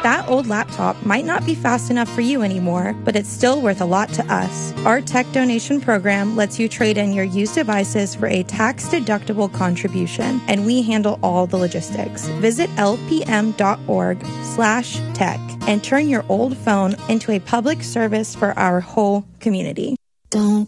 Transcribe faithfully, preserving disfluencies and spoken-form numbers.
That old laptop might not be fast enough for you anymore, but it's still worth a lot to us. Our tech donation program lets you trade in your used devices for a tax-deductible contribution, and we handle all the logistics. Visit lpm.org slash tech and turn your old phone into a public service for our whole community. Don't